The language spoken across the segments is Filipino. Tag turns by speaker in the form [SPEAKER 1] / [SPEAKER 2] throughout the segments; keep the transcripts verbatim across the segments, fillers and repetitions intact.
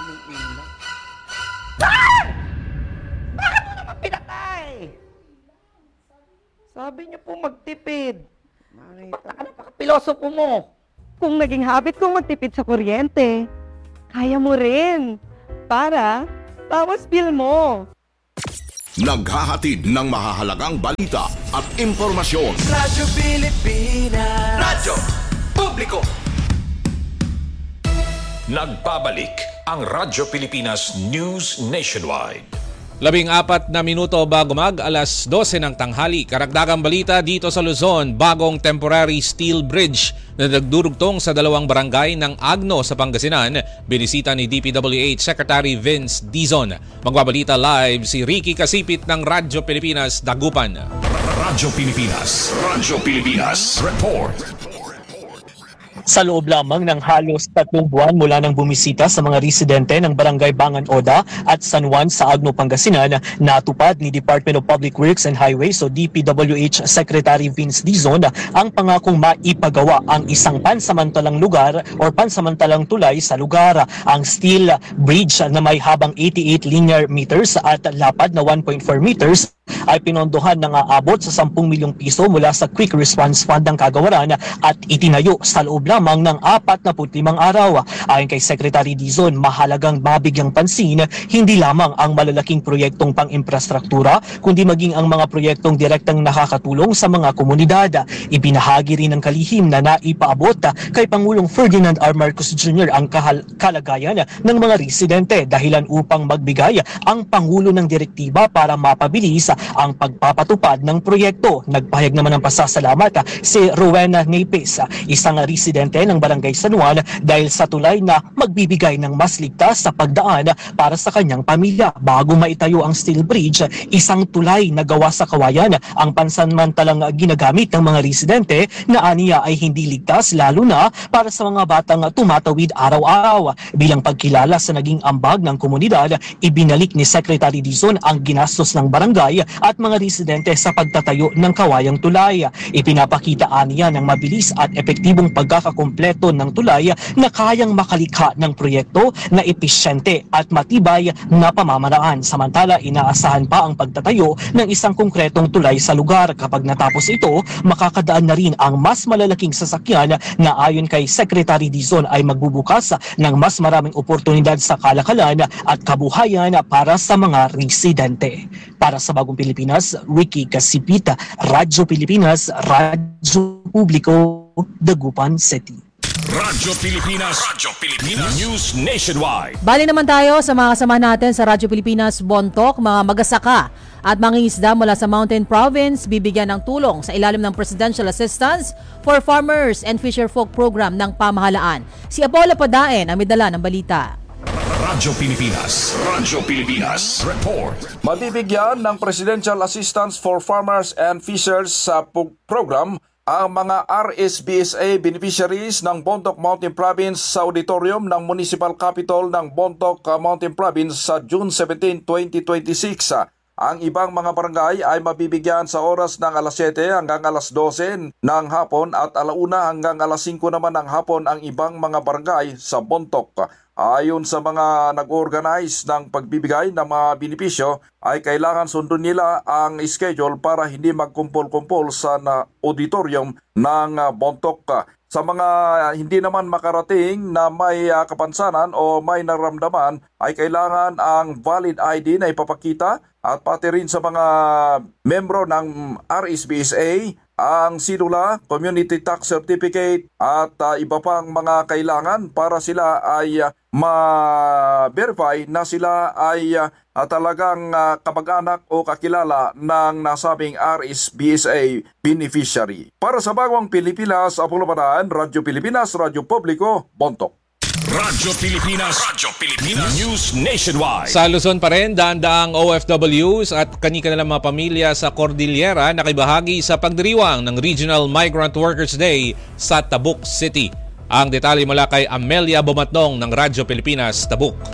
[SPEAKER 1] aming ilaw. Saan? Bakit mo naman pinatay? Sabi niyo po magtipid. Bakit ano pa pilosopo mo?
[SPEAKER 2] Kung naging habit kong magtipid sa kuryente, kaya mo rin. Para, bawas bill mo.
[SPEAKER 3] Naghahatid ng mahahalagang balita at impormasyon.
[SPEAKER 4] Radyo Pilipinas. Radyo Publiko.
[SPEAKER 5] Nagbabalik ang Radyo Pilipinas News Nationwide.
[SPEAKER 6] Labing apat na minuto bago mag alas dose ng tanghali. Karagdagang balita dito sa Luzon, bagong temporary steel bridge na nagdurugtong sa dalawang barangay ng Agno sa Pangasinan. Binisita ni D P W H Secretary Vince Dizon. Magbabalita live si Ricky Kasipit ng Radyo Pilipinas, Dagupan.
[SPEAKER 5] Radyo Pilipinas. Radyo Pilipinas. Report.
[SPEAKER 7] Sa loob lamang ng halos tatlong buwan mula nang bumisita sa mga residente ng Barangay Bangan Oda at San Juan sa Agno, Pangasinan, natupad ni Department of Public Works and Highways o D P W H Secretary Vince Dizon ang pangakong maipagawa ang isang pansamantalang lugar o pansamantalang tulay sa lugar. Ang steel bridge na may habang eighty-eight linear meters at lapad na one point four meters ay pinondohan ng aabot sa ten milyong piso mula sa Quick Response Fund ng Kagawaran at itinayo sa loob lamang ng apat na limang araw. Ayon kay Secretary Dizon, mahalagang mabigyang pansin hindi lamang ang malalaking proyektong pang-infrastruktura kundi maging ang mga proyektong direktang nakakatulong sa mga komunidad. Ibinahagi rin ng kalihim na naipaabot kay Pangulong Ferdinand R. Marcos Junior ang kahal- kalagayan ng mga residente dahilan upang magbigay ang Pangulo ng direktiba para mapabilis ang pagpapatupad ng proyekto. Nagpahayag naman ng pasasalamat si Rowena Nepes, isang residente ng Barangay San Juan dahil sa tulay na magbibigay ng mas ligtas sa pagdaan para sa kanyang pamilya. Bago maitayo ang steel bridge, isang tulay na gawa sa kawayan ang pansamantalang ginagamit ng mga residente na aniya ay hindi ligtas lalo na para sa mga batang tumatawid araw-araw. Bilang pagkilala sa naging ambag ng komunidad, ibinalik ni Secretary Dizon ang ginastos ng barangay at mga residente sa pagtatayo ng kawayang tulay. Ipinapakita aniya ng mabilis at epektibong pagkakakumpleto ng tulay na kayang makalikha ng proyekto na episyente at matibay na pamamaraan. Samantala, inaasahan pa ang pagtatayo ng isang konkretong tulay sa lugar. Kapag natapos ito, makakadaan na rin ang mas malalaking sasakyan na ayon kay Secretary Dizon ay magbubukas ng mas maraming oportunidad sa kalakalan at kabuhayan para sa mga residente. Para sa Bagong Pilipinas, Ricky Kasipit, Radyo Pilipinas, Radyo Publiko, Dagupan City.
[SPEAKER 5] Radyo Pilipinas. Radyo Pilipinas. News Nationwide.
[SPEAKER 8] Bali naman tayo sa mga kasama natin sa Radyo Pilipinas Bontok, mga magasaka at mangingisda mula sa Mountain Province bibigyan ng tulong sa ilalim ng Presidential Assistance for Farmers and Fisherfolk Program ng pamahalaan. Si Apollo Padaen ang may dala ng balita.
[SPEAKER 5] Radyo Pilipinas. Radyo Pilipinas. Report.
[SPEAKER 9] Mabibigyan ng Presidential Assistance for Farmers and Fishers sa program ang mga R S B S A beneficiaries ng Bontoc Mountain Province sa auditorium ng Municipal Capitol ng Bontoc Mountain Province sa June seventeenth, twenty twenty-six. Ang ibang mga barangay ay mabibigyan sa oras ng alas siyete hanggang alas dose ng hapon at alauna hanggang alas singko naman ng hapon ang ibang mga barangay sa Bontoc. Ayon sa mga nag-organize ng pagbibigay ng mga benepisyo ay kailangan sundin nila ang schedule para hindi magkumpol-kumpol sa na auditorium ng Bontoc. Sa mga hindi naman makarating na may uh, kapansanan o may naramdaman ay kailangan ang valid I D na ipapakita at pati rin sa mga membro ng R S B S A ang sidula, community tax certificate at uh, iba pang mga kailangan para sila ay uh, ma-verify na sila ay uh, talagang uh, kamag-anak o kakilala ng nasabing R S B S A beneficiary. Para sa Bagong Pilipinas, Apollo Padaen, Radyo Pilipinas, Radyo Publiko, Bontoc.
[SPEAKER 5] Radyo Pilipinas. Radyo Pilipinas. News Nationwide.
[SPEAKER 6] Sa Luzon pa rin, daan-daang O F Ws at kani-kanilang mga pamilya sa Cordillera nakibahagi sa pagdiriwang ng Regional Migrant Workers Day sa Tabuk City. Ang detalye mula kay Amelia Bumatnong ng Radyo Pilipinas, Tabuk.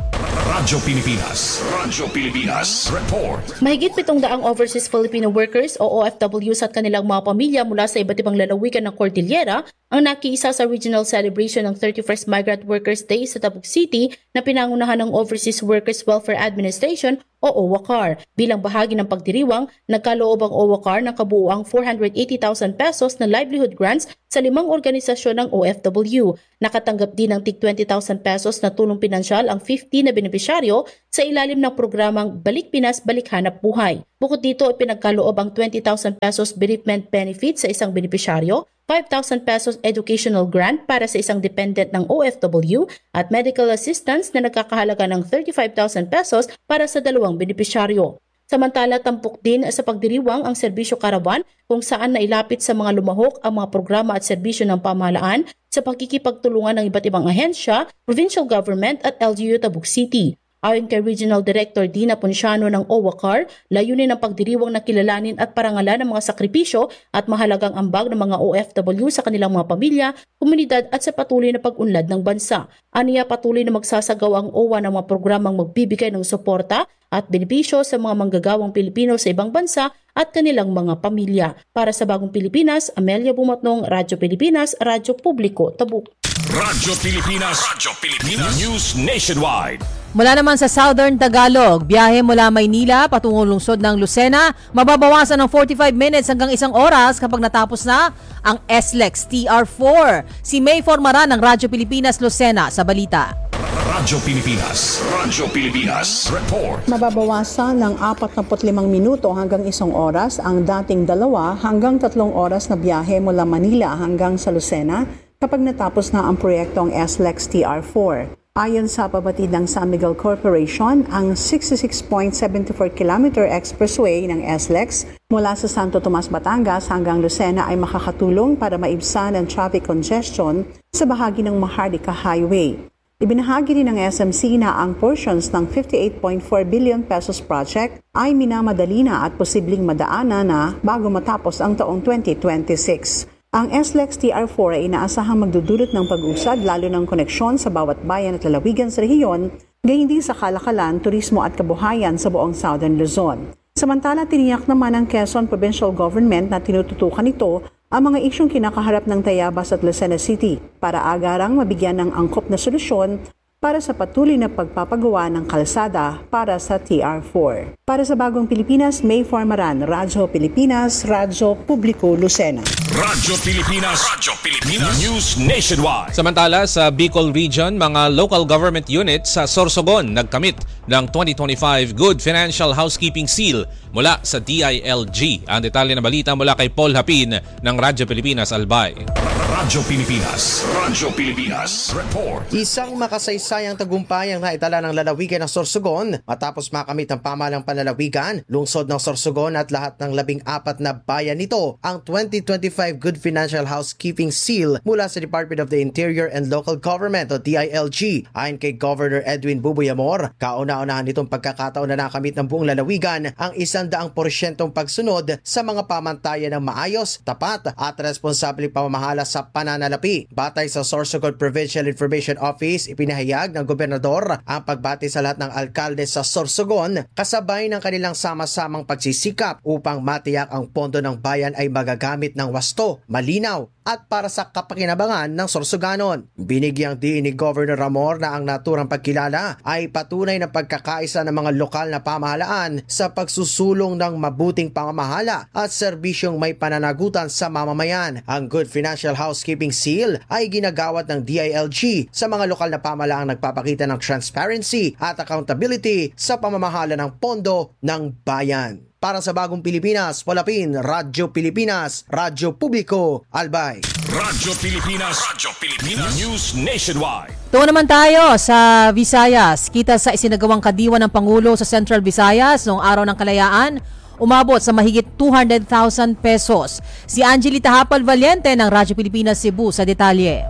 [SPEAKER 5] Radyo Pilipinas. Radyo Pilipinas. Report.
[SPEAKER 10] Mahigit pitong daang overseas Filipino workers o O F Ws at kanilang mga pamilya mula sa iba't ibang lalawigan ng Cordillera ang nakiisa sa regional celebration ng thirty-first Migrant Workers Day sa Tabuc City na pinangunahan ng Overseas Workers Welfare Administration o O W A C A R. Bilang bahagi ng pagdiriwang, nagkaloob ang O W A C A R ng kabuuang four hundred eighty thousand pesos na livelihood grants sa limang organisasyon ng O F W. Nakatanggap din ng tig twenty thousand pesos na tulong pinansyal ang fifty na benepisyaryo sa ilalim ng programang Balik Pinas, Balik Hanap Buhay. Bukod dito, ipinagkaloob ang twenty thousand pesos bereavement benefit sa isang benepisyaryo, five thousand pesos educational grant para sa isang dependent ng O F W at medical assistance na nagkakahalaga ng thirty-five thousand pesos para sa dalawang benepisyaryo. Samantala, tampok din sa pagdiriwang ang serbisyo karawan kung saan nailapit sa mga lumahok ang mga programa at serbisyo ng pamahalaan sa pagkikipagtulungan ng iba't ibang ahensya, provincial government at L G U Tabuc City. Ayon kay Regional Director Dina Ponciano ng O W A C A R, layunin ng pagdiriwang na kilalanin at parangalan ng mga sakripisyo at mahalagang ambag ng mga O F W sa kanilang mga pamilya, komunidad at sa patuloy na pag-unlad ng bansa. Aniya, patuloy na magsasagawa ang O W A ng mga programang magbibigay ng suporta at benepisyo sa mga manggagawang Pilipino sa ibang bansa at kanilang mga pamilya. Para sa Bagong Pilipinas, Amelia Bumatnong, Radyo Pilipinas, Radyo Publiko, Tabuc.
[SPEAKER 5] Radyo Pilipinas. Radyo Pilipinas. News Nationwide.
[SPEAKER 8] Mula naman sa Southern Tagalog, biyahe mula Maynila patungong lungsod ng Lucena, mababawasan ng forty-five minutes hanggang isang oras kapag natapos na ang S L E X T R four. Si May Formaran ng Radyo Pilipinas Lucena sa balita.
[SPEAKER 5] Radyo Pilipinas. Radyo Pilipinas. Report.
[SPEAKER 11] Mababawasan ng forty-five minuto hanggang isang oras ang dating dalawa hanggang tatlong oras na biyahe mula Manila hanggang sa Lucena kapag natapos na ang proyektong S L E X T R four. Ayon sa pabatid ng San Miguel Corporation, ang sixty-six point seven four kilometer expressway ng S L E X mula sa Santo Tomas, Batangas hanggang Lucena ay makakatulong para maibsan ang traffic congestion sa bahagi ng Maharlika Highway. Ibinahagi rin ng S M C na ang portions ng fifty-eight point four billion pesos project ay minamadali na at posibleng madaanan na bago matapos ang taong twenty twenty-six. Ang S L E X T R four ay inaasahang magdudulot ng pag-usad lalo ng koneksyon sa bawat bayan at lalawigan sa rehiyon, gayon din sa kalakalan, turismo at kabuhayan sa buong Southern Luzon. Samantala, tiniyak naman ng Quezon Provincial Government na tinututukan ito ang mga isyong kinakaharap ng Tayabas at Lucena City para agarang mabigyan ng angkop na solusyon para sa patuloy na pagpapagawa ng kalsada para sa T R four. Para sa Bagong Pilipinas, May Formaran, Radyo Pilipinas, Radyo Publiko, Lucena.
[SPEAKER 5] Radyo Pilipinas. Radyo Pilipinas. News Nationwide.
[SPEAKER 6] Samantala, sa Bicol Region, mga local government units sa Sorsogon nagkamit ng twenty twenty-five Good Financial Housekeeping Seal mula sa D I L G. Ang detalye na balita mula kay Paul Hapin ng Radyo Pilipinas Albay.
[SPEAKER 5] Radyo Pilipinas. Radyo Pilipinas. Report.
[SPEAKER 12] Isang makasaysayang tagumpay ang naitala ng lalawigan ng Sorsogon matapos makamit ang pamahalang panlalawigan, lungsod ng Sorsogon at lahat ng labing apat na bayan nito ang twenty twenty-five Good Financial Housekeeping Seal mula sa Department of the Interior and Local Government o D I L G. Ayon kay Governor Edwin Bubuy Amor, kauna-unahan nitong pagkakataon na nakamit ng buong lalawigan ang isang daang porsyentong pagsunod sa mga pamantayan ng maayos, tapat at responsabling pamamahala sa pananalapi. Batay sa Sorsogon Provincial Information Office, ipinahayag ng gobernador ang pagbati sa lahat ng alkalde sa Sorsogon kasabay ng kanilang sama-samang pagsisikap upang matiyak ang pondo ng bayan ay magagamit ng wasto, malinaw at para sa kapakinabangan ng Sorsoganon. Binigyang diin ni Governor Amor na ang naturang pagkilala ay patunay ng pagkakaisa ng mga lokal na pamahalaan sa pagsusulong ng mabuting pamamahala at serbisyong may pananagutan sa mamamayan. Ang Good Financial Housekeeping Seal ay ginagawad ng D I L G sa mga lokal na pamahalaang nagpapakita ng transparency at accountability sa pamamahala ng pondo ng bayan. Para sa Bagong Pilipinas, Palapin, Radyo Pilipinas, Radyo Publiko, Albay.
[SPEAKER 5] Radyo Pilipinas. Radyo Pilipinas. News Nationwide.
[SPEAKER 8] Tuwa naman tayo sa Visayas. Kita sa isinagawang kadiwa ng Pangulo sa Central Visayas noong araw ng Kalayaan, umabot sa mahigit two hundred thousand pesos. Si Angelita Hapal Valiente ng Radyo Pilipinas Cebu sa detalye.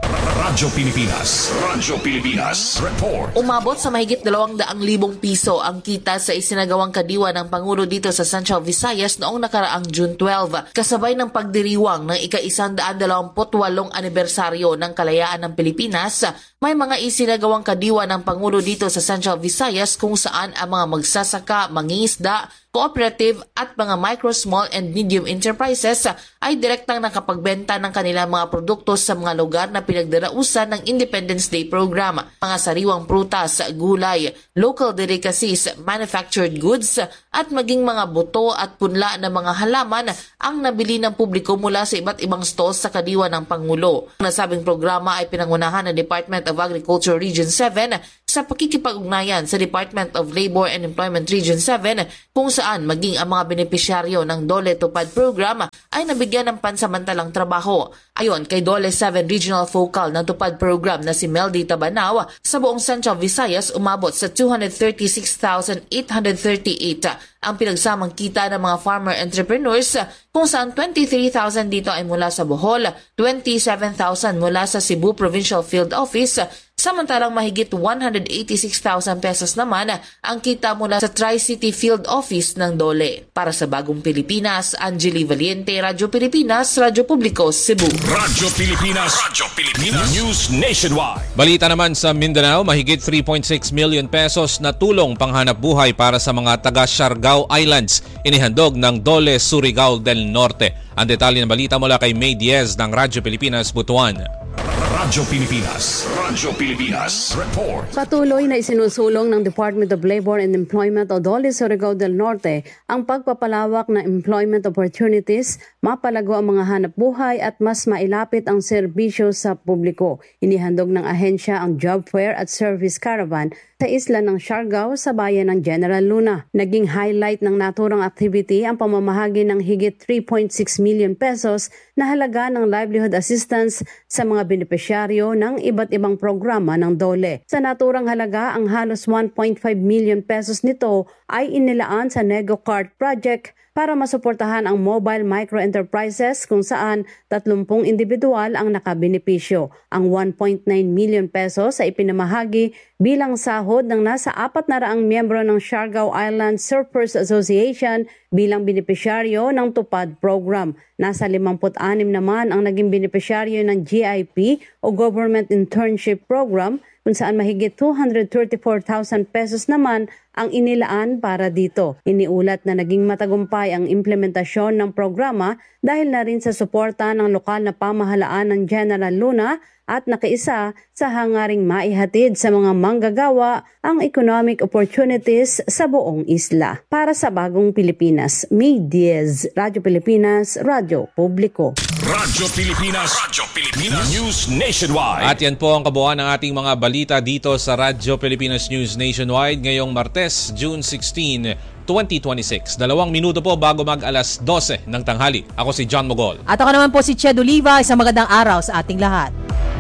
[SPEAKER 5] Radyo Pilipinas. Radyo Pilipinas. Report.
[SPEAKER 13] Umabot sa mahigit dalawang daang libong piso ang kita sa isinagawang kadiwa ng Pangulo dito sa Central Visayas noong nakaraang June twelve, kasabay ng pagdiriwang ng ika-isang daan dalawamput walong anibersaryo ng kalayaan ng Pilipinas. May mga isinagawang kadiwa ng Pangulo dito sa Central Visayas kung saan ang mga magsasaka, mangingisda, cooperative at mga micro, small and medium enterprises ay direktang nakapagbenta ng kanilang mga produkto sa mga lugar na pinagdarausan ng Independence Day Program. Mga sariwang prutas, gulay, local delicacies, manufactured goods at maging mga buto at punla ng mga halaman ang nabili ng publiko mula sa iba't ibang stalls sa kadiwa ng Pangulo. Ang nasabing programa ay pinangunahan ng Department of Agriculture Region seven sa pakikipag-ugnayan sa Department of Labor and Employment Region seven kung saan maging ang mga benepisyaryo ng Dole Tupad Program ay nabigyan ng pansamantalang trabaho. Ayon kay Dole seven Regional Focal ng Tupad Program na si Meldy Tabanaw, sa buong Central Visayas umabot sa two hundred thirty-six thousand eight hundred thirty-eight ang pinagsamang kita ng mga farmer entrepreneurs kung saan twenty-three thousand dito ay mula sa Bohol, twenty-seven thousand mula sa Cebu Provincial Field Office, samantalang mahigit one hundred eighty-six thousand pesos naman ang kita mula sa Tri-City Field Office ng Dole. Para sa Bagong Pilipinas, Angeli Valiente, Radyo Pilipinas, Radyo Publiko, Cebu.
[SPEAKER 5] Radyo Pilipinas. Radyo Pilipinas. News Nationwide.
[SPEAKER 6] Balita naman sa Mindanao, mahigit three point six million pesos na tulong panghanap buhay para sa mga taga Siargao Islands inihandog ng Dole Surigao del Norte. Ang detalye ng balita mula kay May Diaz ng Radyo Pilipinas, Butuan.
[SPEAKER 5] Radyo Pilipinas. Radyo Pilipinas. Report.
[SPEAKER 14] Patuloy na isinusulong ng Department of Labor and Employment o Dole Surigao del Norte ang pagpapalawak ng employment opportunities, mapalago ang mga hanap buhay at mas mailapit ang serbisyo sa publiko. Inihandog ng ahensya ang job fair at service caravan sa isla ng Siargao sa bayan ng General Luna. Naging highlight ng naturang activity ang pamamahagi ng higit three point six million pesos na halaga ng livelihood assistance sa mga benepisyaryo ng iba't ibang programa ng Dole. Sa naturang halaga, ang halos one point five million pesos nito ay inilaan sa Nego Cart Project para masuportahan ang mobile micro-enterprises kung saan tatlumpung individual ang nakabenepisyo. Ang one point nine million pesos ay ipinamahagi bilang sahod ng nasa apat na raang miyembro ng Siargao Island Surfers Association bilang benepisyaryo ng Tupad Program. Nasa fifty-six naman ang naging benepisyaryo ng G I P o Government Internship Program kung saan mahigit two hundred thirty-four thousand pesos naman ang inilaan para dito. Iniulat na naging matagumpay ang implementasyon ng programa dahil na rin sa suporta ng lokal na pamahalaan ng General Luna at nakaisa sa hangaring maihatid sa mga manggagawa ang economic opportunities sa buong isla. Para sa Bagong Pilipinas, May Diaz, Radyo Pilipinas, Radyo Publiko.
[SPEAKER 5] Radyo Pilipinas. Radyo Pilipinas. News Nationwide.
[SPEAKER 6] At yan po ang kabuuan ng ating mga balita dito sa Radyo Pilipinas News Nationwide ngayong Martes, June sixteenth, twenty twenty-six. Dalawang minuto po bago mag alas dose ng tanghali. Ako si John Mogol.
[SPEAKER 8] At ako naman po si Ched Oliva. Isang magandang araw sa ating lahat.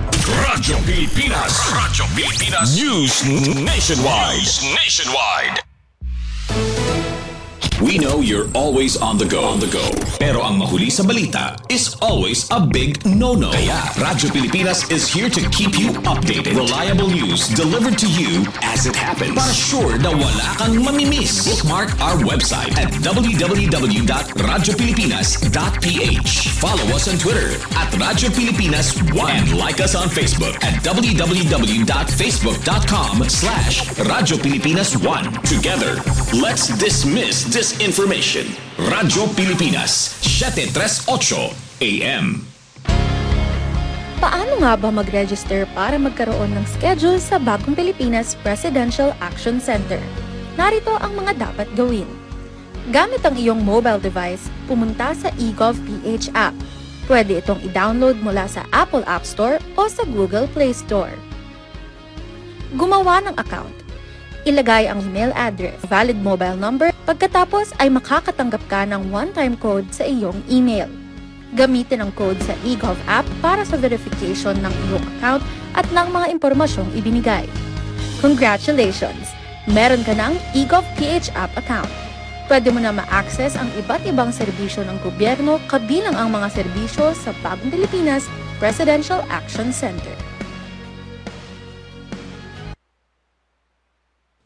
[SPEAKER 5] Radyo Pilipinas. Radyo Pilipinas. News Nationwide. News Nationwide. We know you're always on the go. On the go. Pero ang mahuli sa balita is always a big no-no. Kaya Radyo Pilipinas is here to keep you updated. Reliable news delivered to you as it happens. Para sure na wala kang mamimiss. Bookmark our website at w w w dot radyo pilipinas dot p h. Follow us on Twitter at Radyo Pilipinas one and like us on Facebook at w w w dot facebook dot com slash Radyo Pilipinas one. Together, let's dismiss this information. Radyo Pilipinas, seven thirty-eight A M.
[SPEAKER 15] Paano nga ba mag-register para magkaroon ng schedule sa Bagong Pilipinas Presidential Action Center? Narito ang mga dapat gawin. Gamit ang iyong mobile device, pumunta sa eGovPH app. Pwede itong i-download mula sa Apple App Store o sa Google Play Store. Gumawa ng account. Ilagay ang email address, valid mobile number, pagkatapos ay makakatanggap ka ng one-time code sa iyong email. Gamitin ang code sa eGov app para sa verification ng iyong account at ng mga impormasyong ibinigay. Congratulations! Meron ka ng eGovPH app account. Pwede mo na ma-access ang iba't ibang serbisyo ng gobyerno kabilang ang mga serbisyo sa Bagong Pilipinas Presidential Action Center.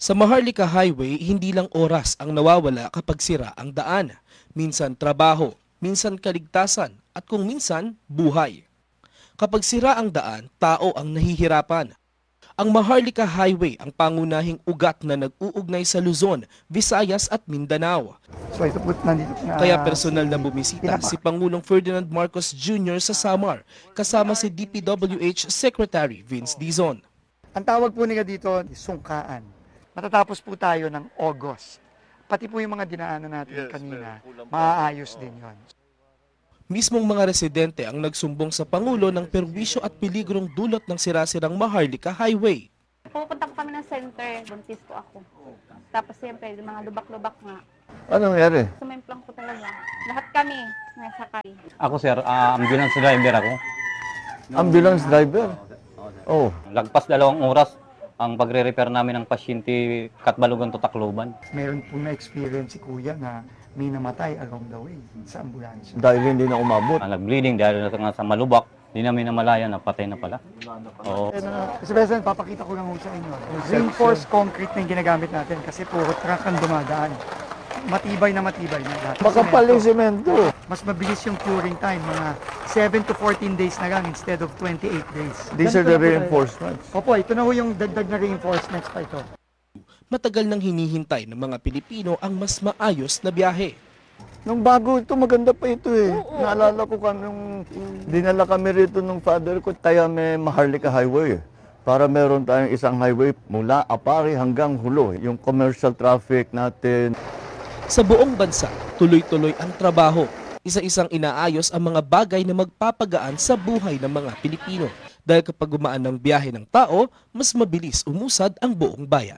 [SPEAKER 16] Sa Maharlika Highway, hindi lang oras ang nawawala kapag sira ang daan. Minsan trabaho, minsan kaligtasan, at kung minsan, buhay. Kapag sira ang daan, tao ang nahihirapan. Ang Maharlika Highway ang pangunahing ugat na nag-uugnay sa Luzon, Visayas at Mindanao.
[SPEAKER 1] So ito po, nandito na,
[SPEAKER 16] Kaya personal na bumisita si Pangulong Ferdinand Marcos Junior sa Samar, kasama si D P W H Secretary Vince Dizon.
[SPEAKER 1] Ang tawag po nila dito, sungkaan. Matatapos po tayo ng August. Pati po yung mga dinaanan natin yes, kanina, maaayos din yon.
[SPEAKER 16] Mismong mga residente ang nagsumbong sa Pangulo ng perwisyo at peligrong dulot ng sirasirang Maharlika Highway.
[SPEAKER 17] Pupunta po kami ng center, buntis po ako. Tapos siyempre, mga lubak-lubak nga.
[SPEAKER 18] Ano nangyari?
[SPEAKER 17] Sumemplang po talaga. Lahat kami, nasakay.
[SPEAKER 19] Ako sir, uh, ambulance driver ako.
[SPEAKER 18] Ambulance driver?
[SPEAKER 19] Oh. Lagpas dalawang oras ang pagre-repair namin ng pasyente Katbalogan to Tacloban.
[SPEAKER 1] Meron po na-experience si Kuya na may namatay along the way sa ambulansya.
[SPEAKER 18] Dahil hindi na umabot.
[SPEAKER 19] Ang nag-bleeding dahil nga sa malubak, hindi namin namalayan na patay na pala. Oo.
[SPEAKER 1] Kasi President, papakita ko lang sa inyo. Reinforced concrete na yung ginagamit natin kasi puro truck ang dumadaan. Matibay na matibay na lahat.
[SPEAKER 18] Makapal yung semento.
[SPEAKER 1] Mas mabilis yung curing time, mga seven to fourteen days na lang instead of twenty-eight days.
[SPEAKER 18] These are the reinforcements.
[SPEAKER 1] Opo, ito na ho yung dagdag na reinforcements pa ito.
[SPEAKER 16] Matagal nang hinihintay ng mga Pilipino ang mas maayos na biyahe.
[SPEAKER 18] Nung bago ito, maganda pa ito eh. Oo, naalala ko kung nung dinala kami rito ng father ko, tayo may Maharlika Highway. Para meron tayong isang highway mula Apari hanggang Hulo. Yung commercial traffic natin.
[SPEAKER 16] Sa buong bansa, tuloy-tuloy ang trabaho. Isa-isang inaayos ang mga bagay na magpapagaan sa buhay ng mga Pilipino. Dahil kapag gumaan ng biyahe ng tao, mas mabilis umusad ang buong bayan.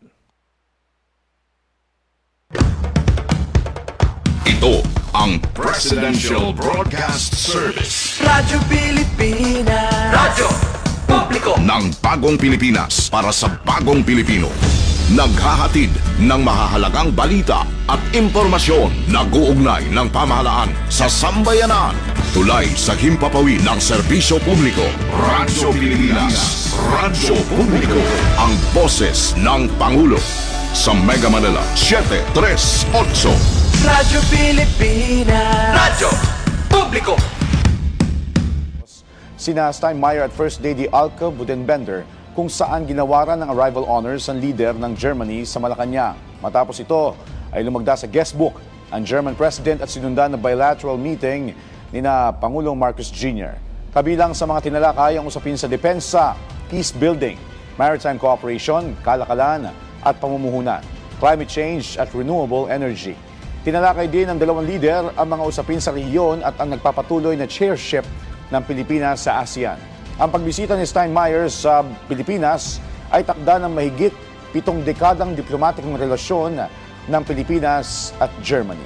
[SPEAKER 3] Ito ang Presidential Broadcast Service.
[SPEAKER 4] Radyo Pilipinas. Radyo Publiko
[SPEAKER 3] ng bagong Pilipinas para sa bagong Pilipino. Naghahatid ng mahahalagang balita at impormasyon na guugnay ng pamahalaan sa sambayanan. Tulay sa himpapawid ng serbisyo publiko. Radyo Pilipinas. Radyo Publiko. Ang boses ng Pangulo. Sa Mega Manila, seven three eight.
[SPEAKER 4] Radyo Pilipinas. Radyo Publiko.
[SPEAKER 20] Sina Steinmeier at First Lady Alka Budenbender kung saan ginawaran ng arrival honors ang leader ng Germany sa Malacanang. Matapos ito ay lumagda sa guestbook ang German President at sinundan ng bilateral meeting ni na Pangulong Marcos Junior Kabilang sa mga tinalakay ang usapin sa depensa, peace building, maritime cooperation, kalakalan at pamumuhunan, climate change at renewable energy. Tinalakay din ng dalawang leader ang mga usapin sa rehiyon at ang nagpapatuloy na chairship ng Pilipinas sa ASEAN. Ang pagbisita ni Steinmeier sa Pilipinas ay takda ng mahigit pitong dekadang diplomatikong relasyon ng Pilipinas at Germany.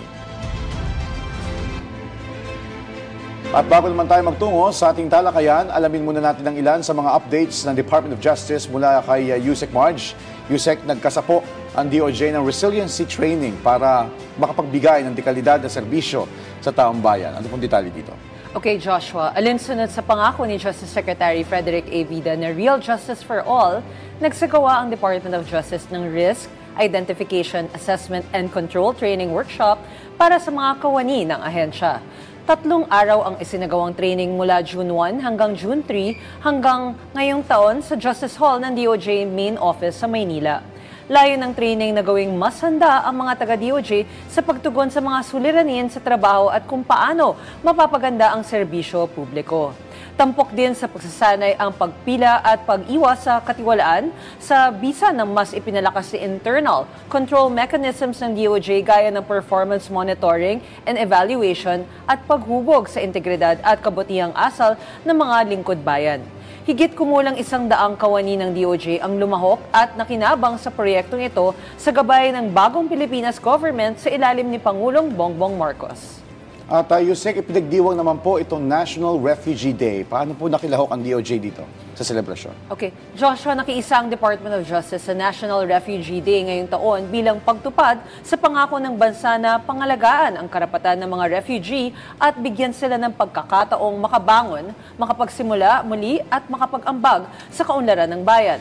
[SPEAKER 20] At bago naman tayo magtungo sa ating talakayan, alamin muna natin ang ilan sa mga updates ng Department of Justice mula kay Yusek Marge. Yusek, nagkasapo ang D O J ng resiliency training para makapagbigay ng dekalidad na serbisyo sa taong bayan. Ano pong detalye dito?
[SPEAKER 21] Okay, Joshua, alinsunod sa pangako ni Justice Secretary Frederick A. Vida na Real Justice for All, nagsagawa ang Department of Justice ng Risk, Identification, Assessment and Control Training Workshop para sa mga kawani ng ahensya. Tatlong araw ang isinagawang training mula June one hanggang June three hanggang ngayong taon sa Justice Hall ng D O J Main Office sa Maynila. Layo ng training na gawing mas handa ang mga taga-D O J sa pagtugon sa mga suliranin sa trabaho at kung paano mapapaganda ang serbisyo publiko. Tampok din sa pagsasanay ang pagpila at pag-iwas sa katiwalaan sa bisa ng mas ipinalakas na internal control mechanisms ng D O J gaya ng performance monitoring and evaluation at paghubog sa integridad at kabutihang asal ng mga lingkod bayan. Higit kumulang isang daang kawani ng D O J ang lumahok at nakinabang sa proyektong ito sa gabay ng bagong Pilipinas government sa ilalim ni Pangulong Bongbong Marcos.
[SPEAKER 20] At uh, Yusek, ipinagdiwang naman po itong National Refugee Day. Paano po nakilahok ang D O J dito sa selebrasyon?
[SPEAKER 21] Okay, Joshua, nakiisa ang Department of Justice sa National Refugee Day ngayong taon bilang pagtupad sa pangako ng bansa na pangalagaan ang karapatan ng mga refugee at bigyan sila ng pagkakataong makabangon, makapagsimula muli at makapag-ambag sa kaunlaran ng bayan.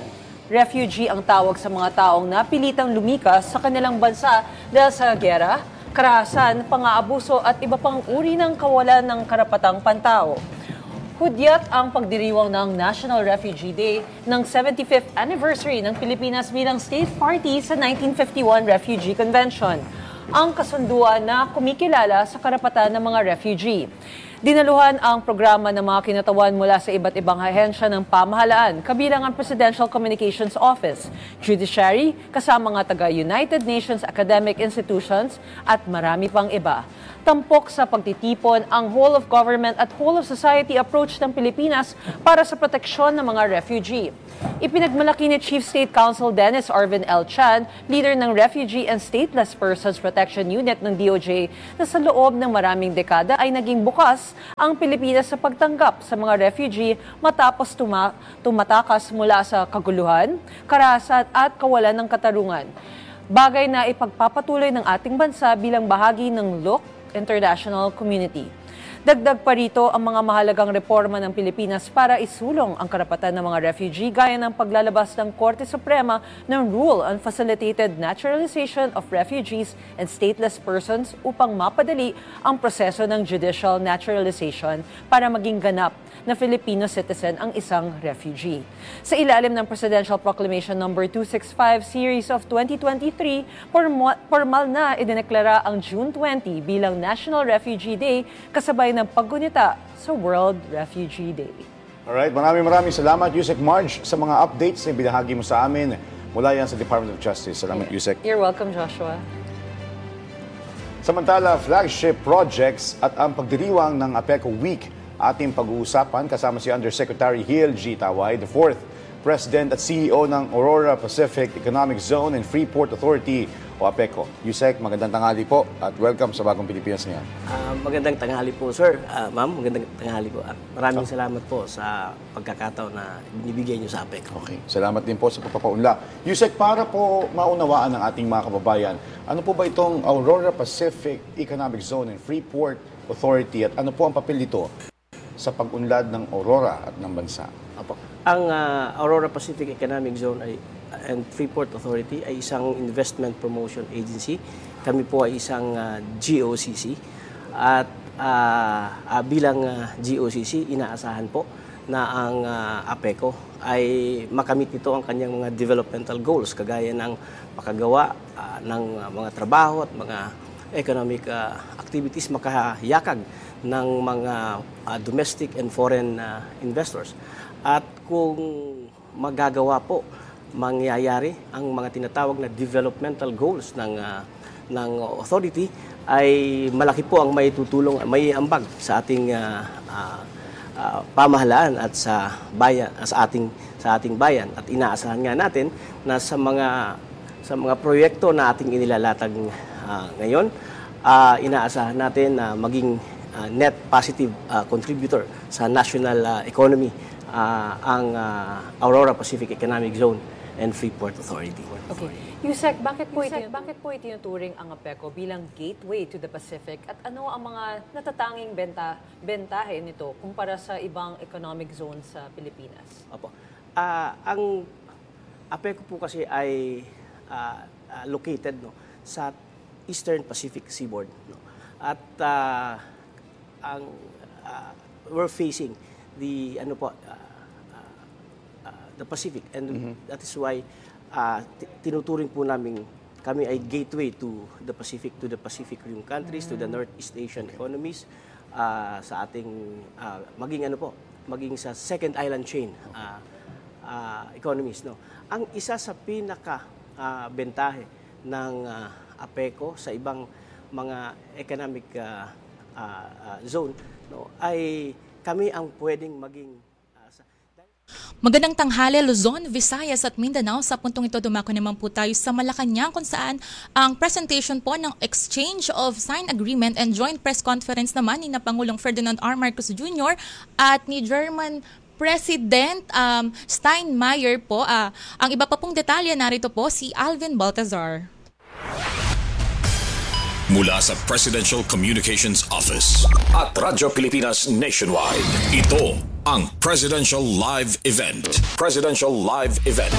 [SPEAKER 21] Refugee ang tawag sa mga taong napilitang lumikas sa kanilang bansa dahil sa giyera, karahasan, pang-aabuso at iba pang uri ng kawalan ng karapatang pantao. Hudyat ang pagdiriwang ng National Refugee Day ng seventy-fifth anniversary ng Pilipinas bilang state party sa nineteen fifty-one Refugee Convention, ang kasunduan na kumikilala sa karapatan ng mga refugee. Dinaluhan ang programa ng mga kinatawan mula sa iba't ibang ahensya ng pamahalaan, kabilang ang Presidential Communications Office, Judiciary, kasama nga taga-United Nations academic institutions at marami pang iba. Tampok sa pagtitipon ang whole of government at whole of society approach ng Pilipinas para sa proteksyon ng mga refugee. Ipinagmalaki ni Chief State Counsel Dennis Arvin L. Chan, leader ng Refugee and Stateless Persons Protection Unit ng D O J, na sa loob ng maraming dekada ay naging bukas ang Pilipinas sa pagtanggap sa mga refugee matapos tuma- tumatakas mula sa kaguluhan, karahasan at kawalan ng katarungan. Bagay na ipagpapatuloy ng ating bansa bilang bahagi ng L O C International Community. Dagdag pa rito ang mga mahalagang reforma ng Pilipinas para isulong ang karapatan ng mga refugee gaya ng paglalabas ng Korte Suprema ng Rule on Facilitated Naturalization of Refugees and Stateless Persons upang mapadali ang proseso ng judicial naturalization para maging ganap na Filipino citizen ang isang refugee. Sa ilalim ng Presidential Proclamation number two sixty-five Series of twenty twenty-three, formal na idineklara ang June twentieth bilang National Refugee Day kasabay ng paggunita sa World Refugee Day.
[SPEAKER 20] Alright, maraming maraming salamat, Yusek Marge, sa mga updates na binahagi mo sa amin mula yan sa Department of Justice. Salamat, Yusek.
[SPEAKER 21] You're welcome, Joshua.
[SPEAKER 20] Samantala, flagship projects at ang pagdiriwang ng APECO Week ating pag-uusapan kasama si Undersecretary Hill G. Taway, the fourth President at C E O ng Aurora Pacific Economic Zone and Freeport Authority o APECO. Yusek, magandang tanghali po at welcome sa Bagong Pilipinas ngayon.
[SPEAKER 2] Uh, magandang tanghali po, sir. Uh, ma'am, magandang tanghali po. Uh, maraming oh. salamat po sa pagkakataon na binibigay niyo sa APECO.
[SPEAKER 20] Okay. Salamat din po sa pagpapaunlak. Yusek, para po maunawaan ng ating mga kababayan, ano po ba itong Aurora Pacific Economic Zone and Freeport Authority at ano po ang papel nito sa pag-unlad ng Aurora at ng bansa?
[SPEAKER 2] Opo. Ang uh, Aurora Pacific Economic Zone ay, and Freeport Authority ay isang investment promotion agency. Kami po ay isang uh, G O C C. At uh, uh, bilang uh, G O C C, inaasahan po na ang uh, APECO ay makamit nito ang kanyang mga developmental goals, kagaya ng makagawa uh, ng uh, mga trabaho at mga economic uh, activities, makahayakag ng mga uh, domestic and foreign uh, investors. At kung magagawa po, mangyayari ang mga tinatawag na developmental goals ng uh, ng authority, ay malaki po ang may tutulong, may ambag sa ating uh, uh, uh, pamahalaan at sa bayan, sa ating sa ating bayan. At inaasahan nga natin na sa mga sa mga proyekto na ating inilalatag uh, ngayon, uh, inaasahan natin na maging uh, net positive uh, contributor sa national uh, economy Uh, ang uh, Aurora Pacific Economic Zone and Freeport Authority.
[SPEAKER 21] Okay. Yusek, bakit po ito, bakit po itinuturing ang APECO bilang gateway to the Pacific at ano ang mga natatanging benta bentahe nito kumpara sa ibang economic zones sa Pilipinas?
[SPEAKER 2] Opo. Uh, ang APECO po kasi ay uh, uh, located no sa Eastern Pacific Seaboard, no. At uh, ang uh, we're facing the ano po uh, uh, the Pacific, and mm-hmm. that is why uh, tinuturing po namin kami ay gateway to the Pacific, to the Pacific Rim countries, mm-hmm. to the Northeast Asian okay. economies, uh, sa ating uh, maging ano po maging sa second island chain uh, uh, economies, no. Ang isa sa pinaka uh, bentahe ng uh, APECO sa ibang mga economic uh, uh, uh, zone, no, ay kami ang pwedeng maging uh, sa...
[SPEAKER 22] Magandang tanghali, Luzon, Visayas at Mindanao. Sa puntong ito, dumako naman po tayo sa Malacanang kung saan ang presentation po ng Exchange of Sign Agreement and Joint Press Conference naman ni na Pangulong Ferdinand R. Marcos Junior at ni German President um, Steinmeier po. Uh, ang iba pa pong detalye, narito po si Alvin Baltazar.
[SPEAKER 5] Mula sa Presidential Communications Office at Radyo Pilipinas Nationwide, ito ang Presidential Live Event. Presidential Live Event.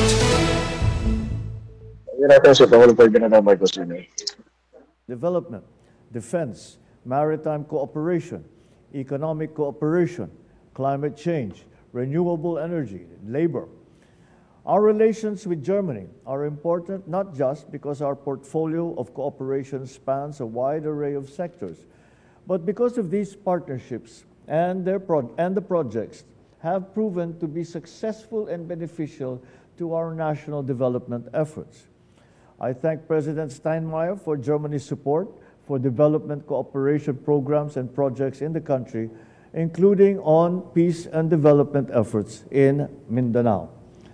[SPEAKER 18] Development, defense, maritime cooperation, economic cooperation, climate change, renewable energy, labor. Our relations with Germany are important not just because our portfolio of cooperation spans a wide array of sectors, but because of these partnerships and, their pro- and the projects have proven to be successful and beneficial to our national development efforts. I thank President Steinmeier for Germany's support for development cooperation programs and projects in the country, including on peace and development efforts in Mindanao.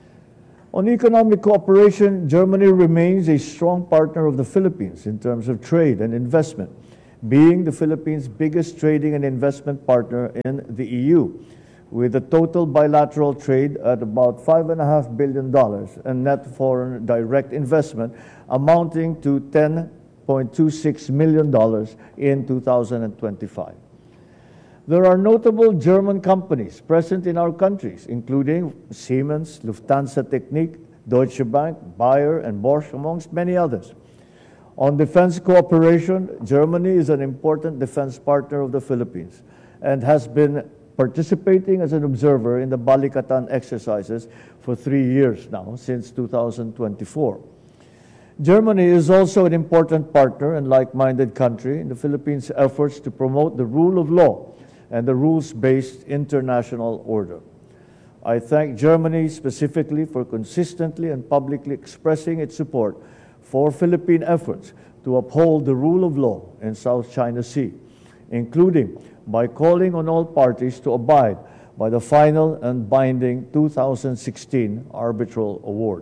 [SPEAKER 18] On economic cooperation, Germany remains a strong partner of the Philippines in terms of trade and investment, being the Philippines' biggest trading and investment partner in the E U, with a total bilateral trade at about five point five billion dollars and net foreign direct investment amounting to ten point two six million dollars in two thousand twenty-five. There are notable German companies present in our countries, including Siemens, Lufthansa Technik, Deutsche Bank, Bayer, and Bosch, amongst many others. On defense cooperation, Germany is an important defense partner of the Philippines and has been participating as an observer in the Balikatan exercises for three years now, since two thousand twenty-four. Germany is also an important partner and like-minded country in the Philippines' efforts to promote the rule of law and the rules-based international order. I thank Germany specifically for consistently and publicly expressing its support for Philippine efforts to uphold the rule of law in South China Sea, including by calling on all parties to abide by the final and binding two thousand sixteen arbitral award.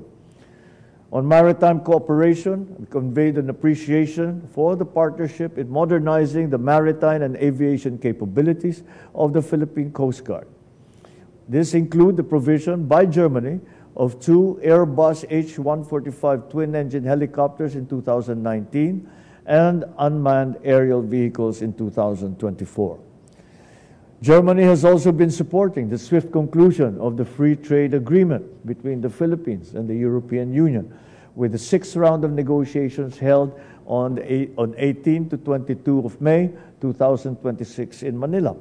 [SPEAKER 18] On maritime cooperation, we conveyed an appreciation for the partnership in modernizing the maritime and aviation capabilities of the Philippine Coast Guard. This includes the provision by Germany of two Airbus H one forty-five twin-engine helicopters in two thousand nineteen and unmanned aerial vehicles in two thousand twenty-four. Germany has also been supporting the swift conclusion of the free trade agreement between the Philippines and the European Union, with the sixth round of negotiations held on, the, on eighteenth to twenty-second of May two thousand twenty-six in Manila.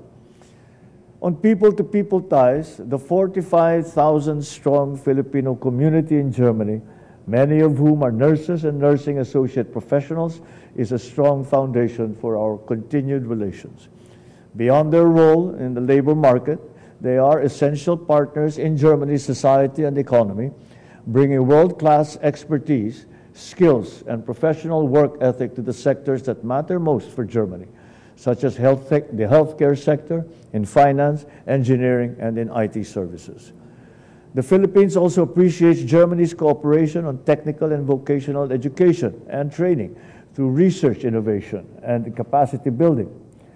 [SPEAKER 18] On people-to-people ties, the forty-five thousand strong Filipino community in Germany, many of whom are nurses and nursing associate professionals, is a strong foundation for our continued relations. Beyond their role in the labor market, they are essential partners in Germany's society and economy, bringing world-class expertise, skills, and professional work ethic to the sectors that matter most for Germany, such as health tech, the healthcare sector, in finance, engineering, and in I T services. The Philippines also appreciates Germany's cooperation on technical and vocational education and training through research innovation and capacity building.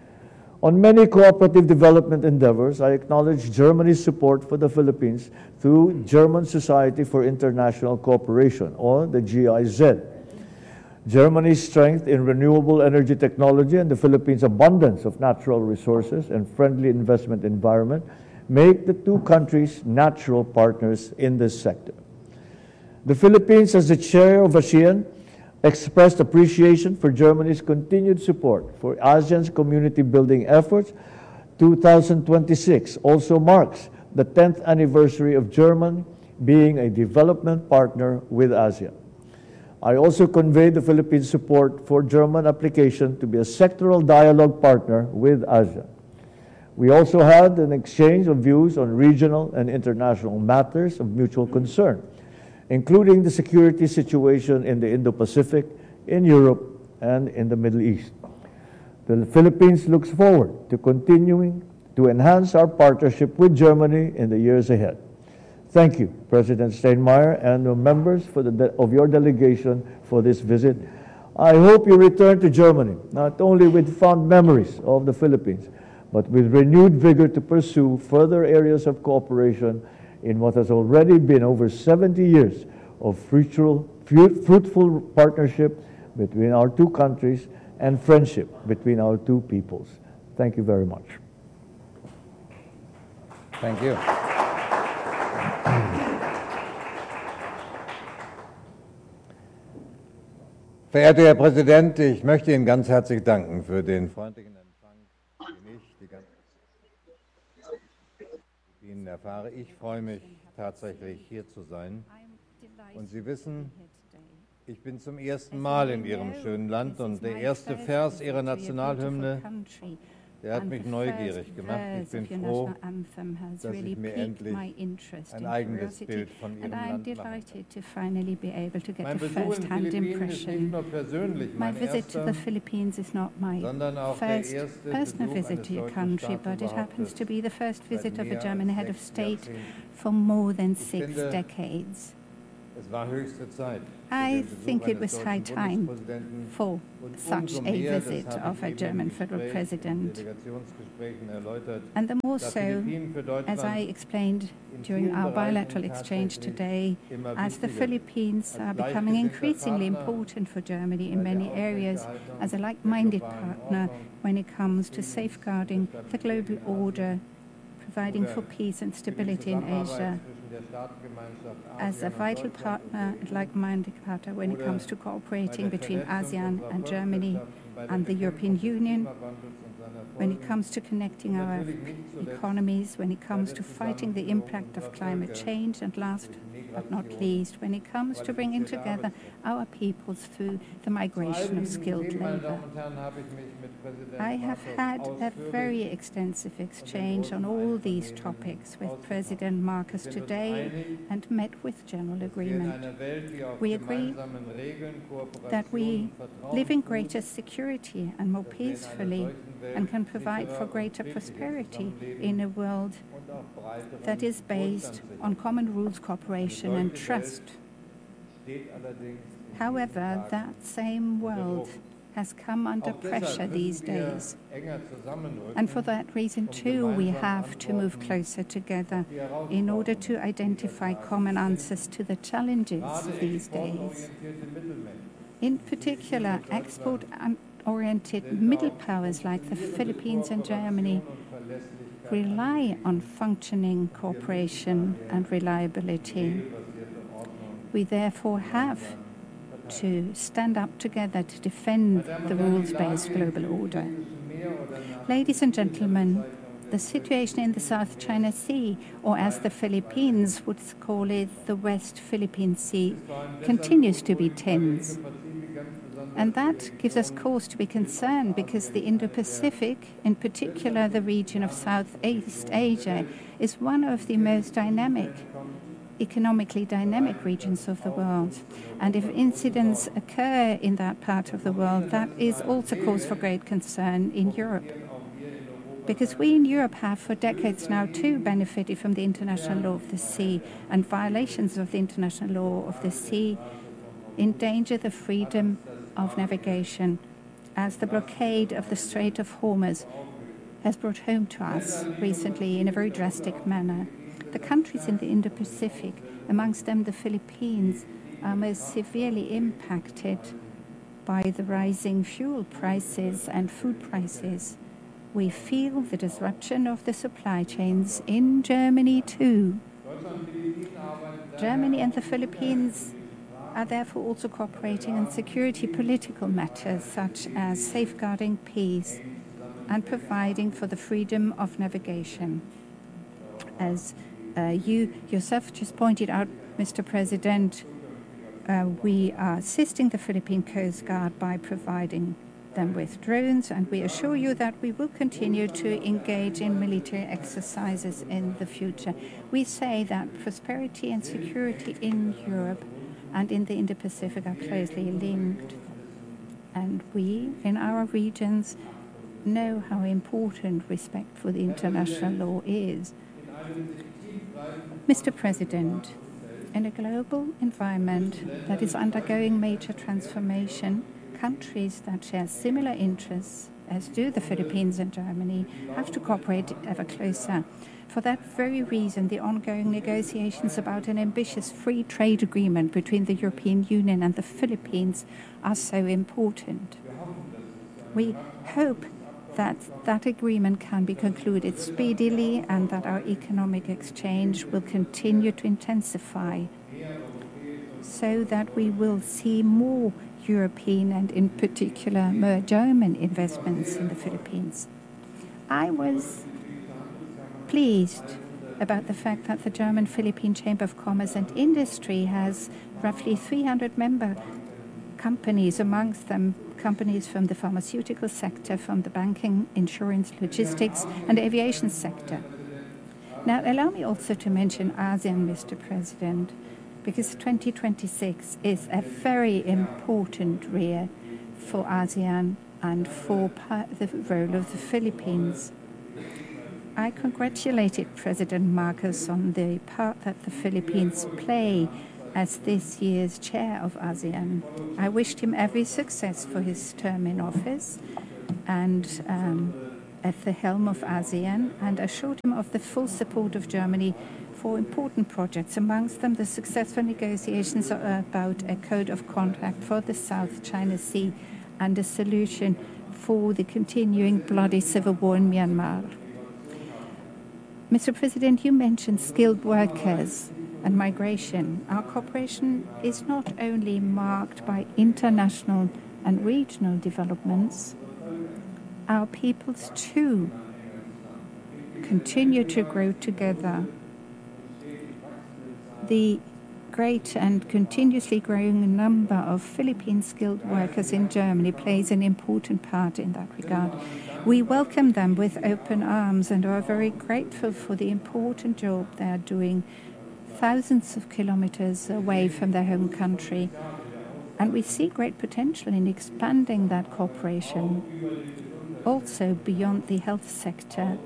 [SPEAKER 18] On many cooperative development endeavors, I acknowledge Germany's support for the Philippines through German Society for International Cooperation, or the G I Z. Germany's strength in renewable energy technology and the Philippines' abundance of natural resources and friendly investment environment make the two countries natural partners in this sector. The Philippines, as the chair of ASEAN, expressed appreciation for Germany's continued support for ASEAN's community building efforts. two thousand twenty-six also marks the tenth anniversary of Germany being a development partner with ASEAN. I also conveyed the Philippines' support for German application to be a sectoral dialogue partner with ASEAN. We also had an exchange of views on regional and international matters of mutual concern, including the security situation in the Indo-Pacific, in Europe, and in the Middle East. The Philippines looks forward to continuing to enhance our partnership with Germany in the years ahead. Thank you, President Steinmeier, and the members for the de- of your delegation for this visit. I hope you return to Germany, not only with fond memories of the Philippines, but with renewed vigor to pursue further areas of cooperation in what has already been over seventy years of fruitful, fruitful partnership between our two countries
[SPEAKER 7] and friendship between our two peoples. Thank you very much.
[SPEAKER 9] Thank you. Verehrter Herr Präsident, ich möchte Ihnen ganz herzlich danken für den freundlichen Empfang, den ich die ganze Ihnen erfahre. Ich freue mich tatsächlich hier zu sein. Und Sie wissen, ich bin zum ersten Mal in Ihrem schönen Land und der erste Vers Ihrer Nationalhymne, der hat mich neugierig gemacht. Ich bin froh, dass ich mir endlich ein eigenes Bild von Ihrem Land mache. Mein Besuch in den Philippinen ist nicht nur persönlich mein erster, sondern auch der erste
[SPEAKER 23] personal
[SPEAKER 9] Besuch
[SPEAKER 23] visit
[SPEAKER 9] eines
[SPEAKER 23] to your
[SPEAKER 9] deutschen
[SPEAKER 23] country, but it happens to be the first
[SPEAKER 9] seit
[SPEAKER 23] visit of a
[SPEAKER 9] mehr
[SPEAKER 23] German
[SPEAKER 9] als
[SPEAKER 23] head of
[SPEAKER 9] sechs
[SPEAKER 23] state
[SPEAKER 9] Jahrzehnten.
[SPEAKER 23] for more than
[SPEAKER 9] Ich
[SPEAKER 23] six
[SPEAKER 9] finde,
[SPEAKER 23] decades.
[SPEAKER 9] Es war höchste Zeit.
[SPEAKER 23] I think it was high time for such a visit of a German federal president. And the more so, as I explained during our bilateral exchange today, as the Philippines are becoming increasingly important for Germany in many areas as a like-minded partner when it comes to safeguarding the global order, providing for peace and stability in Asia, as a vital partner and like-minded partner when it comes to cooperating between ASEAN and Germany and the European Union, when it comes to connecting our economies, when it comes to fighting the impact of climate change, and last but not least, when it comes to bringing together our peoples through the migration of skilled labor. I have had a very extensive exchange on all these topics with President Marcos today and met with general agreement. We agree that we live in greater security and more peacefully and can provide for greater prosperity in a world that is based on common rules, cooperation and trust. However, that same world has come under pressure these days. And for that reason, too, we have to move closer together in order to identify common answers to the challenges these days. In particular, export-oriented middle powers like the Philippines and Germany rely on functioning cooperation and reliability. We therefore have to stand up together to defend the rules-based global order. Ladies and gentlemen, the situation in the South China Sea, or as the Philippines would call it, the West Philippine Sea, continues to be tense. And that gives us cause to be concerned because the Indo-Pacific, in particular the region of Southeast Asia, is one of the most dynamic, economically dynamic regions of the world. And if incidents occur in that part of the world, that is also cause for great concern in Europe. Because we in Europe have for decades now too benefited from the international law of the sea, and violations of the international law of the sea endanger the freedom of navigation, as the blockade of the Strait of Hormuz has brought home to us recently in a very drastic manner. The countries in the Indo-Pacific, amongst them the Philippines, are most severely impacted by the rising fuel prices and food prices. We feel the disruption of the supply chains in Germany too. Germany and the Philippines are therefore also cooperating on security political matters such as safeguarding peace and providing for the freedom of navigation. As uh, you yourself just pointed out, Mister President, uh, we are assisting the Philippine Coast Guard by providing them with drones, and we assure you that we will continue to engage in military exercises in the future. We say that prosperity and security in Europe and in the Indo-Pacific are closely linked. And we, in our regions, know how important respect for the international law is. Mister President, in a global environment that is undergoing major transformation, countries that share similar interests, as do the Philippines and Germany, have to cooperate ever closer. For that very reason, the ongoing negotiations about an ambitious free trade agreement between the European Union and the Philippines are so important.
[SPEAKER 10] We hope that that agreement can be concluded speedily and that our economic exchange will continue to intensify so that we will see more European and in particular more German investments in the Philippines. I was pleased about the fact that the German-Philippine Chamber of Commerce and Industry has roughly three hundred member companies, amongst them companies from the pharmaceutical sector, from the banking, insurance, logistics, and aviation sector. Now, allow me also to mention ASEAN, Mister President, because twenty twenty-six is a very important year for ASEAN and for the role of the Philippines. I congratulated President Marcos on the part that the Philippines play as this year's chair of ASEAN. I wished him every success for his term in office and um, at the helm of ASEAN, and assured him of the full support of Germany for important projects, amongst them the successful negotiations about a code of conduct for the South China Sea and a solution for the continuing bloody civil war in Myanmar. Mister President, you mentioned skilled workers and migration. Our cooperation is not only marked by international and regional developments, our peoples too continue to grow together. The great and continuously growing number of Philippine skilled workers in Germany plays an important part in that regard. We welcome them with open arms and are very grateful for the important job they are doing thousands of kilometers away from their home country. And we see great potential in expanding that cooperation also beyond the health sector,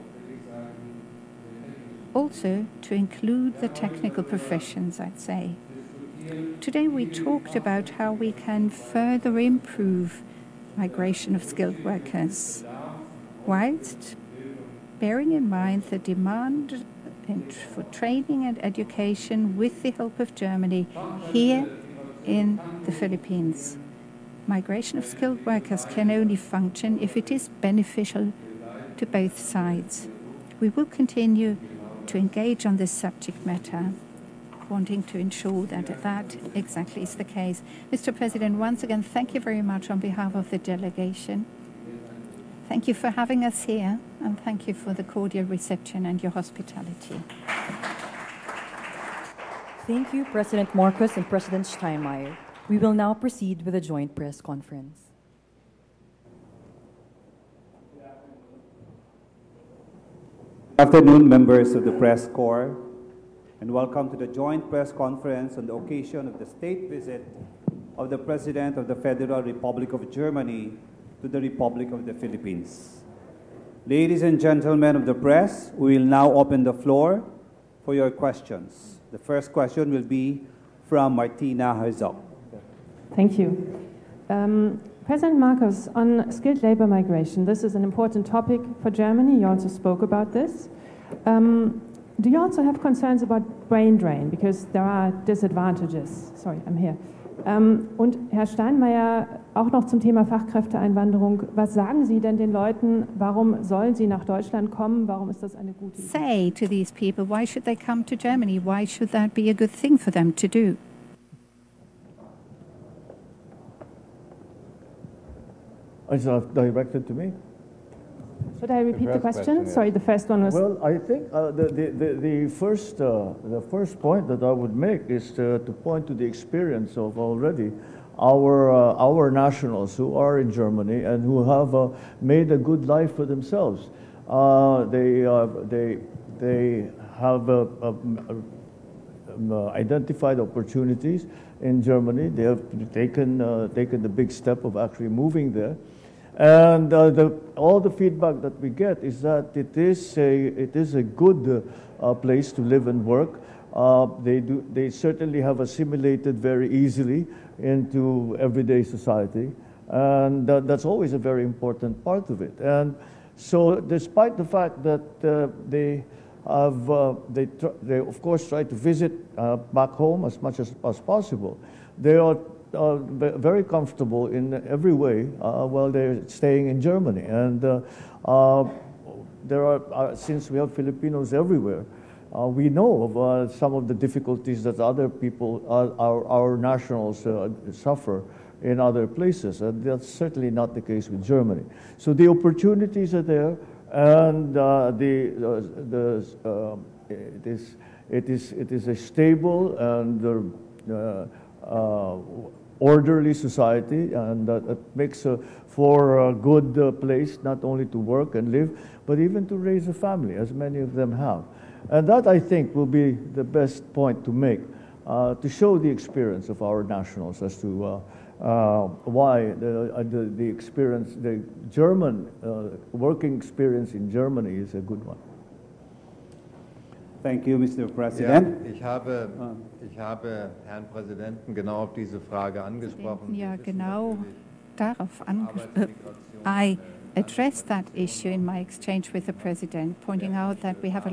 [SPEAKER 10] also to include the technical professions, I'd say. Today we talked about how we can further improve migration of skilled workers, whilst bearing in mind the demand for training and education with the help of Germany here in the Philippines. Migration of skilled workers can only function if it is beneficial to both sides. We will continue to engage on this subject matter, wanting to ensure that that exactly is the case. Mister President, once again, thank you very much on behalf of the delegation. Thank you for having us here, and thank you for the cordial reception and your hospitality.
[SPEAKER 11] Thank you, President Marcos and President Steinmeier. We will now proceed with a joint press conference.
[SPEAKER 12] Good afternoon, members of the press corps, and welcome to the joint press conference on the occasion of the state visit of the President of the Federal Republic of Germany to the Republic of the Philippines. Ladies and gentlemen of the press, we will now open the floor for your questions. The first question will be from Martina Herzog.
[SPEAKER 24] Thank you. Um, President Marcos, on skilled labor migration, this is an important topic for Germany. You also spoke about this. Um, do you also have concerns about brain drain? Because there are disadvantages. Sorry, I'm here. Um, und Herr Steinmeier, auch noch zum Thema Fachkräfteeinwanderung. Was sagen Sie denn den Leuten? Warum sollen sie nach Deutschland kommen? Warum ist das eine gute Idee?
[SPEAKER 10] Say to these people, why should they come to Germany? Why should that be a good thing for them to do?
[SPEAKER 18] Is that directed to me?
[SPEAKER 24] Should I repeat the,
[SPEAKER 18] the
[SPEAKER 24] question?
[SPEAKER 18] question yeah.
[SPEAKER 24] Sorry, the first one was...
[SPEAKER 18] Well, I think uh, the, the, the, the, first, uh, the first point that I would make is to, to point to the experience of already our, uh, our nationals who are in Germany and who have uh, made a good life for themselves. Uh, they, uh, they, they have uh, uh, uh, identified opportunities in Germany. They have taken, uh, taken the big step of actually moving there. And uh, the, all the feedback that we get is that it is a, it is a good uh, place to live and work. Uh, they, do, they certainly have assimilated very easily into everyday society. And uh, that's always a very important part of it. And so despite the fact that uh, they have, uh, they, tr they of course try to visit uh, back home as much as, as possible, they are
[SPEAKER 7] uh, very comfortable in every way uh, while they're staying in Germany. And uh, uh, there are, uh, since we have Filipinos everywhere, uh, we know of uh, some of the difficulties that other people, uh, our, our nationals uh, suffer in other places. And that's certainly not the case with Germany. So the opportunities are there, and uh, the, uh, the, uh, it, is, it, is, it is a stable and uh, uh, orderly society, and that uh, makes uh, for a good uh, place not only to work and live, but even to raise a family, as many of them have. And that, I think, will be the best point to make, uh, to show the experience of our nationals as to uh, uh, why the, uh, the, the experience, the German uh, working experience in Germany is a good one.
[SPEAKER 12] Thank you, Mister President.
[SPEAKER 9] Ja, ich habe, ich habe Herrn Präsidenten genau auf diese Frage angesprochen.
[SPEAKER 10] Ja, genau darauf angesprochen. I addressed that issue in my exchange with the President, pointing out that we have a